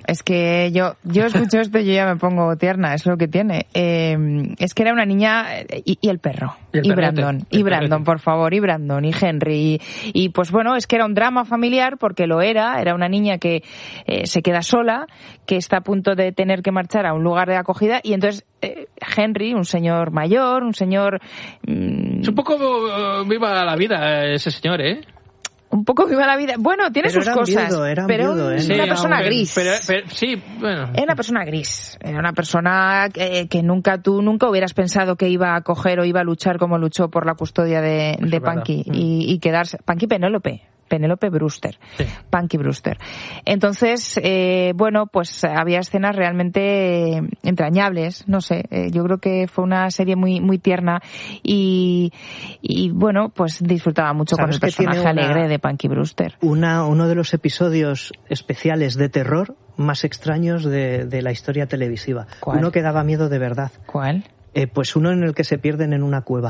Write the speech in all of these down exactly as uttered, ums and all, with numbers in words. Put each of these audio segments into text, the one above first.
Es que yo yo escucho esto y yo ya me pongo tierna, es lo que tiene. Eh, es que era una niña y, y el perro. Y, el y perrete, Brandon, el y Brandon, perrete. por favor, y Brandon, y Henry. Y, y pues bueno, es que era un drama familiar porque lo era. Era una niña que eh, se queda sola, que está a punto de tener que marchar a un lugar de acogida y entonces eh, Henry, un señor mayor, un señor... Mmm, es un poco uh, viva la vida ese señor, ¿eh? Un poco viva la vida. Bueno, tiene pero sus cosas, viudo, era pero viudo, ¿eh? es una Sí, persona hombre, gris. Pero, pero, sí, bueno. Era una persona gris. Era una persona que, que nunca tú nunca hubieras pensado que iba a coger o iba a luchar como luchó por la custodia de, de Punky y, y quedarse. Punky Penélope. Penélope Brewster, sí. Punky Brewster. Entonces, eh, bueno, pues había escenas realmente entrañables, no sé, eh, yo creo que fue una serie muy muy tierna y, y bueno, pues disfrutaba mucho con el personaje una, alegre de Punky Brewster. Una, uno de los episodios especiales de terror más extraños de, de la historia televisiva. ¿Cuál? Uno que daba miedo de verdad. ¿Cuál? Eh, pues uno en el que se pierden en una cueva.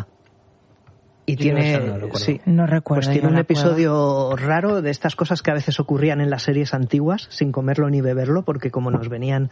Y Yo tiene, no, recuerdo. sí, no recuerdo. Pues tiene un episodio cueva. raro de estas cosas que a veces ocurrían en las series antiguas, sin comerlo ni beberlo, porque como nos venían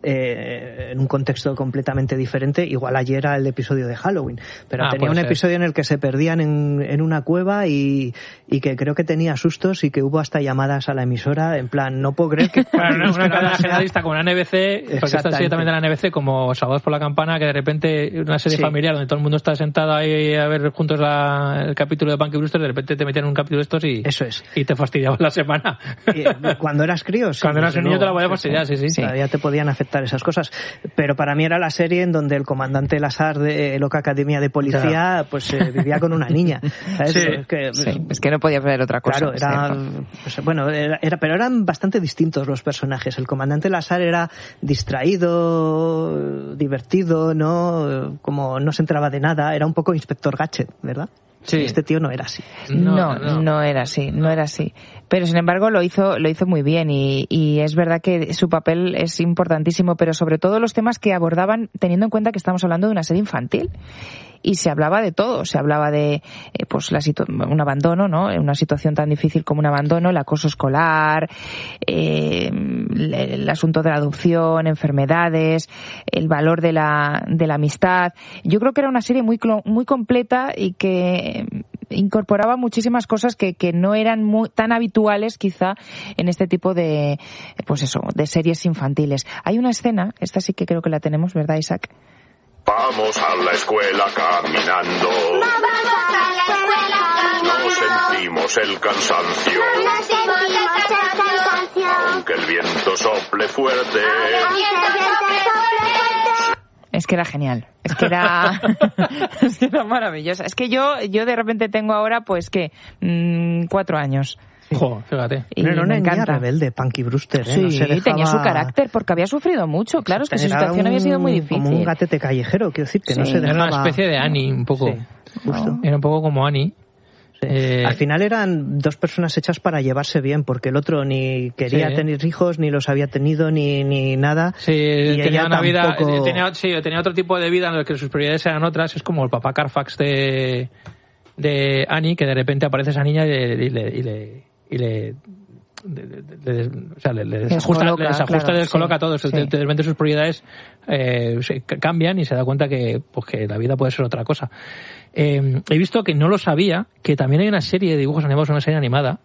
eh, en un contexto completamente diferente, igual ayer era el episodio de Halloween, pero ah, tenía un ser. episodio en el que se perdían en, en una cueva y, y que creo que tenía sustos y que hubo hasta llamadas a la emisora, en plan, no puedo creer que... Bueno, una, una cadena generalista como la N B C, porque esta serie también de la N B C, como Salvados por la Campana, que de repente una serie sí. familiar donde todo el mundo está sentado ahí a ver juntos la, el capítulo de Punky Brewster, de repente te metían en un capítulo de estos y, Eso es. y te fastidiaban la semana. Y, cuando eras crío, sí. Cuando eras un niño te la podías fastidiar, sí, sí. sí. Todavía te podían afectar esas cosas, pero para mí era la serie en donde el comandante Lazar de Loca Academia de Policía claro. pues eh, vivía con una niña, ¿sabes? Sí, es, que, sí. es que no podía ver otra cosa. Claro, era, pues, bueno, era, era, pero eran bastante distintos los personajes. El comandante Lazar era distraído, divertido, no, como no se enteraba de nada, era un poco Inspector Gadget, ¿verdad? Sí. Este tío no era así. No, no, no, no era así, no era así. Pero sin embargo lo hizo, lo hizo muy bien y, y es verdad que su papel es importantísimo, pero sobre todo los temas que abordaban teniendo en cuenta que estamos hablando de una serie infantil. Y se hablaba de todo, se hablaba de eh, pues la situ- un abandono, ¿no? Una situación tan difícil como un abandono, el acoso escolar, eh, el, el asunto de la adopción, enfermedades, el valor de la de la amistad. Yo creo que era una serie muy muy completa y que incorporaba muchísimas cosas que, que no eran muy, tan habituales quizá en este tipo de pues eso, de series infantiles. Hay una escena, esta sí que creo que la tenemos, ¿verdad, Isaac? Vamos a la escuela caminando. Vamos a la escuela caminando. No sentimos el cansancio. No sentimos el cansancio. Aunque el viento sople fuerte. Aunque el viento sople fuerte. Es que era genial, es que era, es que era maravillosa. Es que yo, yo de repente tengo ahora, pues, ¿qué? Mm, cuatro años. Jo, fíjate. Y no era una me niña encanta. rebelde, Punky Brewster, ¿eh? Sí, no se dejaba... tenía su carácter porque había sufrido mucho. Claro, es que su situación un, había sido muy difícil. Como un gatete callejero, quiero decir, que sí. no se dejaba... Era una especie de Annie, un poco. Sí, justo. Era un poco como Annie. Sí. Eh... Al final eran dos personas hechas para llevarse bien, porque el otro ni quería sí. tener hijos, ni los había tenido, ni, ni nada. Sí, y tenía ella una vida, tampoco... tenía, sí, tenía otro tipo de vida en el que sus prioridades eran otras. Es como el papá Carfax de, de Annie, que de repente aparece esa niña y le... Y le, y le, y le De, de, de, de, o sea, le, le desajusta, descoloca, le desajusta claro, y descoloca sí, todo. sí. De, de repente sus prioridades eh, se cambian y se da cuenta que, pues, que la vida puede ser otra cosa. Eh, he visto que no lo sabía, que también hay una serie de dibujos animados, una serie animada.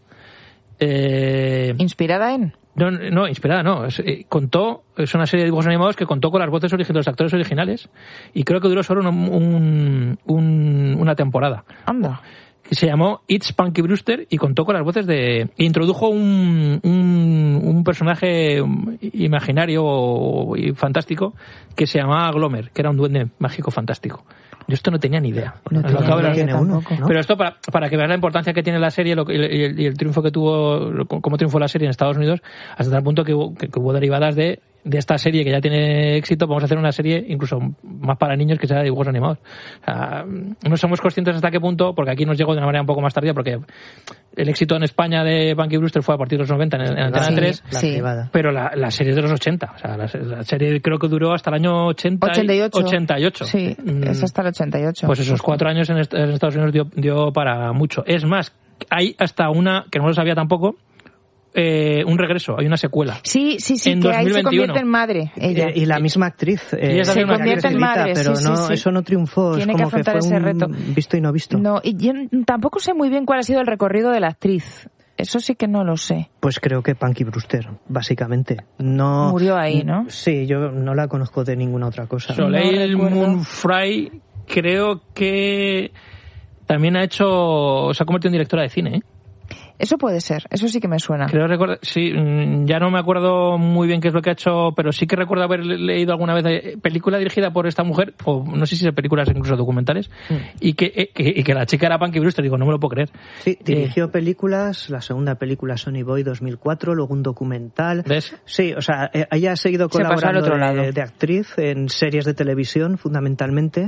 Eh, ¿Inspirada en? No, no, inspirada no. Es, eh, contó, es una serie de dibujos animados que contó con las voces de los actores originales y creo que duró solo un, un, un, una temporada. Anda. Que se llamó It's Punky Brewster y contó con las voces de... E introdujo un, un, un personaje imaginario y fantástico que se llamaba Glomer, que era un duende mágico fantástico. Yo esto no tenía ni idea. No Lo acabo de tiene uno, ¿no? Pero esto para, para que veas la importancia que tiene la serie lo, y, el, y el triunfo que tuvo, cómo triunfó la serie en Estados Unidos, hasta tal punto que hubo, que, que hubo derivadas de, de esta serie que ya tiene éxito. Vamos a hacer una serie incluso más para niños que sea de dibujos animados. O sea, no somos conscientes hasta qué punto, porque aquí nos llegó de una manera un poco más tardía, porque el éxito en España de Punky Brewster fue a partir de los noventa en, en Antena sí, tres, sí. pero la, la serie es de los ochenta. O sea, la, la serie creo que duró hasta el año ochenta ochenta y ocho. ochenta y ocho. Sí, mm, es hasta el ochenta y ocho. Pues esos cuatro años en, est- en Estados Unidos dio, dio para mucho. Es más, hay hasta una, que no lo sabía tampoco, eh, un regreso, hay una secuela. Sí, sí, sí, en que dos mil veintiuno. ahí se convierte en madre ella. Y, y la misma actriz. Eh, ella se convierte en madre, pero sí, no, sí, sí. eso no triunfó. Tiene es como que afrontar que fue ese un reto. visto y no visto. No, y yo tampoco sé muy bien cuál ha sido el recorrido de la actriz. Eso sí que no lo sé. Pues creo que Punky Brewster, básicamente. No, Murió ahí, ¿no? Sí, yo no la conozco de ninguna otra cosa. Soleil No recuerdo. Moon Frye creo que también ha hecho, se ha convertido en directora de cine, ¿eh? Eso puede ser, eso sí que me suena. Creo recordar, sí, ya no me acuerdo muy bien qué es lo que ha hecho, pero sí que recuerdo haber leído alguna vez de película dirigida por esta mujer, o no sé si son películas incluso documentales, mm. y, que, que, y que la chica era Punky Brewster, digo, no me lo puedo creer. Sí, dirigió eh, películas, la segunda película Sonny Boy dos mil cuatro, luego un documental. ¿Ves? Sí, o sea, ella ha seguido colaborando otro lado. De, de actriz en series de televisión, fundamentalmente,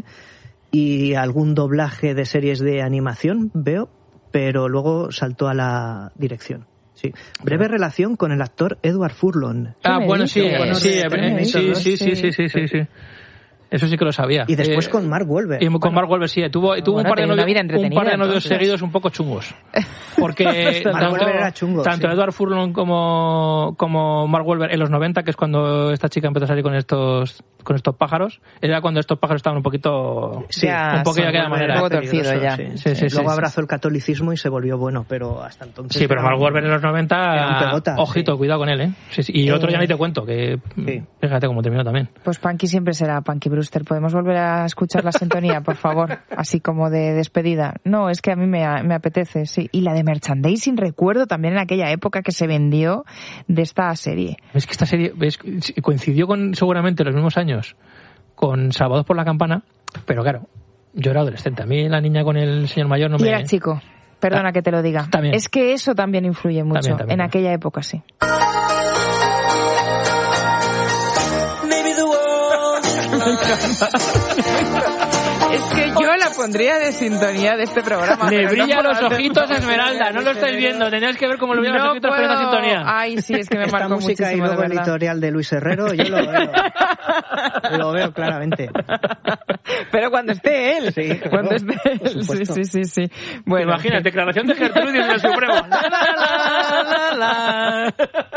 y algún doblaje de series de animación, veo, pero luego saltó a la dirección. Sí. Breve relación con el actor Edward Furlong. Ah, bueno, sí, bueno, sí, sí, sí, sí, sí, sí, sí, sí. Eso sí que lo sabía. Y después eh, con Mark Wahlberg. Y con bueno, Mark Wahlberg, sí. Tuvo, tuvo bueno, un par de novios, un par de novios entonces. seguidos un poco chungos. Porque tanto, era chungo, tanto sí. Edward Furlong como, como Mark Wahlberg en los noventa, que es cuando esta chica empezó a salir con estos con estos pájaros, era cuando estos pájaros estaban un poquito... Sí, un poquito de aquella manera. Un poco torcido ya. Sí, sí, sí, sí, Luego sí, abrazó sí. el catolicismo y se volvió bueno, pero hasta entonces... Sí, pero Mark Wahlberg en los noventa, pegota, ojito, sí. cuidado con él, ¿eh? Sí, sí. Y el otro ya ni te cuento, que sí. Fíjate cómo terminó también. Pues Punky siempre será Punky Brewster. ¿Podemos volver a escuchar la sintonía, por favor? Así como de despedida. No, es que a mí me, me apetece, sí. Y la de merchandising, recuerdo también en aquella época que se vendió de esta serie. Es que esta serie es, coincidió con seguramente los mismos años con Salvados por la Campana, pero claro, yo era adolescente. A mí la niña con el señor mayor no me... Y era chico. Perdona ah, que te lo diga. También. Es que eso también influye mucho. También, también, en también. aquella época, sí. Es que yo la pondría de sintonía de este programa. Le brillan no los ojitos a Esmeralda, no lo estáis viendo. Teníais que ver cómo le brillan no los ojitos con esa sintonía. Ay, sí, es que me Esta marcó música muchísimo, y luego de el verdad. editorial de Luis Herrero, yo lo veo. Lo veo claramente. Pero cuando esté él. Sí, claro, cuando esté él. Sí, sí, sí, sí. Bueno, imagina, declaración de Gertrudis en el Supremo. La, la, la, la, la.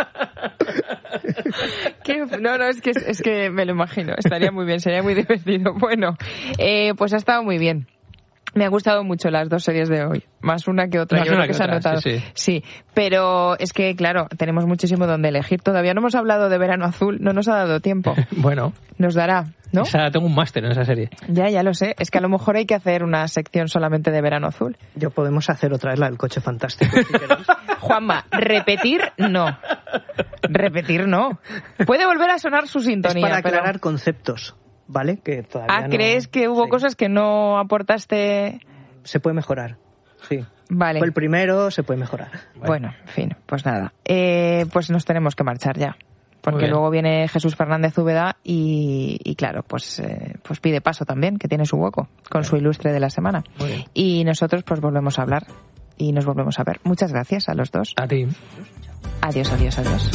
¿Qué? No, no, es que, es que me lo imagino. Estaría muy bien, sería muy divertido. Bueno, eh, pues ha estado muy bien. Me han gustado mucho las dos series de hoy, más una que otra, más yo una creo que, que se ha otra, notado. sí, sí. sí, pero es que, claro, tenemos muchísimo donde elegir. Todavía no hemos hablado de Verano Azul, no nos ha dado tiempo. Bueno. Nos dará, ¿no? O sea, tengo un máster en esa serie. Ya, ya lo sé. Es que a lo mejor hay que hacer una sección solamente de Verano Azul. Yo podemos hacer otra vez la del coche fantástico, si queréis. Juanma, repetir no. Repetir no. Puede volver a sonar su sintonía. Es para aclarar pero... conceptos, ¿vale? Que todavía ah, no... ¿crees que hubo sí. cosas que no aportaste? Se puede mejorar, sí. Vale. Fue el primero, se puede mejorar. Bueno, bueno en fin, pues nada. Eh, pues nos tenemos que marchar ya. Porque luego viene Jesús Fernández Úbeda y, y claro, pues, eh, pues pide paso también, que tiene su hueco, con su ilustre de la semana. Y nosotros pues volvemos a hablar y nos volvemos a ver. Muchas gracias a los dos. A ti. Adiós, adiós, adiós.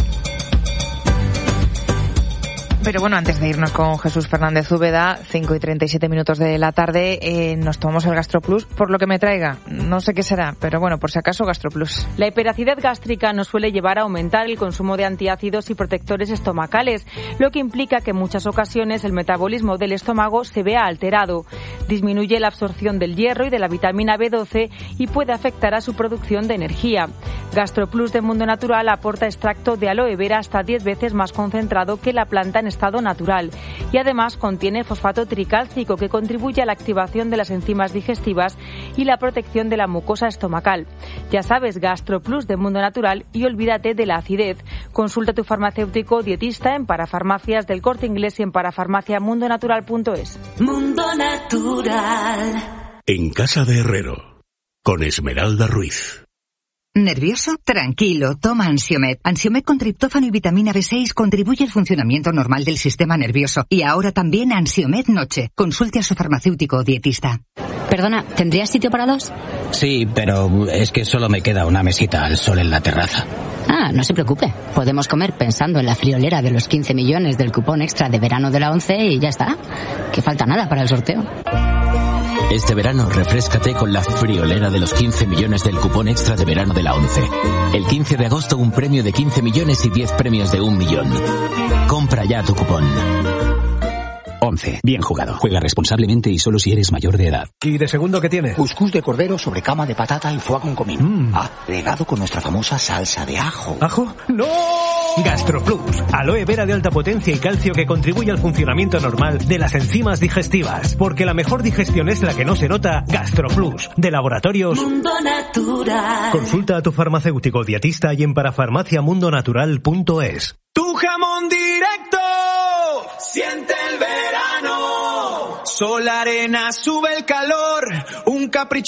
Pero bueno, antes de irnos con Jesús Fernández Úbeda, cinco y treinta y siete minutos de la tarde, eh, nos tomamos el GastroPlus por lo que me traiga. No sé qué será, pero bueno, por si acaso GastroPlus. La hiperacidez gástrica nos suele llevar a aumentar el consumo de antiácidos y protectores estomacales, lo que implica que en muchas ocasiones el metabolismo del estómago se vea alterado. Disminuye la absorción del hierro y de la vitamina B doce y puede afectar a su producción de energía. GastroPlus de Mundo Natural aporta extracto de aloe vera hasta diez veces más concentrado que la planta en estado natural y además contiene fosfato tricálcico que contribuye a la activación de las enzimas digestivas y la protección de la mucosa estomacal. Ya sabes, GastroPlus de Mundo Natural y olvídate de la acidez. Consulta a tu farmacéutico dietista en Parafarmacias del Corte Inglés y en parafarmacia mundo natural punto es. Mundo Natural. En Casa de Herrero, con Esmeralda Ruiz. ¿Nervioso? Tranquilo, toma Ansiomed. Ansiomed con triptófano y vitamina B seis contribuye al funcionamiento normal del sistema nervioso. Y ahora también Ansiomed Noche. Consulte a su farmacéutico o dietista. Perdona, ¿tendrías sitio para dos? Sí, pero es que solo me queda una mesita al sol en la terraza. Ah, no se preocupe. Podemos comer pensando en la friolera de los quince millones del cupón extra de verano de la ONCE y ya está. Que falta nada para el sorteo. Este verano, refréscate con la friolera de los quince millones del cupón extra de verano de la ONCE. El quince de agosto, un premio de quince millones y diez premios de un millón. Compra ya tu cupón. once. Bien jugado. Juega responsablemente y solo si eres mayor de edad. ¿Y de segundo qué tiene? Cuscús de cordero sobre cama de patata y foie con comino. Mm. Agregado con nuestra famosa salsa de ajo. ¿Ajo? ¡No! GastroPlus. Aloe vera de alta potencia y calcio que contribuye al funcionamiento normal de las enzimas digestivas. Porque la mejor digestión es la que no se nota. GastroPlus. De Laboratorios Mundo Natural. Consulta a tu farmacéutico dietista y en parafarmacia mundo natural punto es. Tu jamón directo. Siente el verano. Sol, arena, sube el calor. Un capricho